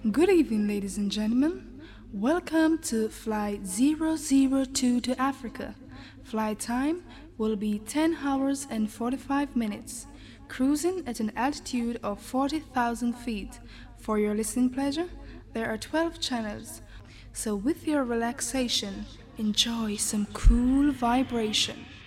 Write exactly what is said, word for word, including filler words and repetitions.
Good evening, ladies and gentlemen. Welcome to Flight zero zero two to Africa. Flight time will be ten hours and forty-five minutes, cruising at an altitude of forty thousand feet. For your listening pleasure, there are twelve channels. So, with your relaxation, enjoy some cool vibration.